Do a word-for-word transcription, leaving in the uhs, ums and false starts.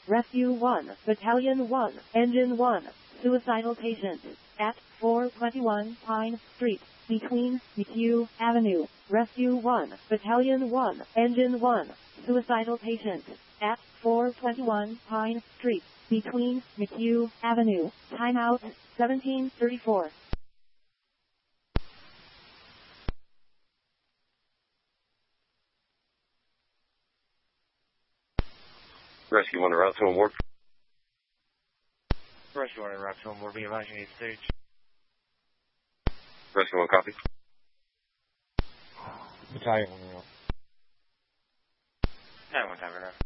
Rescue one, Battalion one, Engine one, suicidal patient, at four twenty-one Pine Street, between McHugh Avenue. Rescue one, Battalion one, Engine one, suicidal patient, at four twenty-one Pine Street, between McHugh Avenue. Timeout, seventeen thirty-four. Rescue one, route to Ward. Rescue one, route to Ward, be advised you need stage. Rescue one, copy. Battalion one, route. Battalion one, time, right now.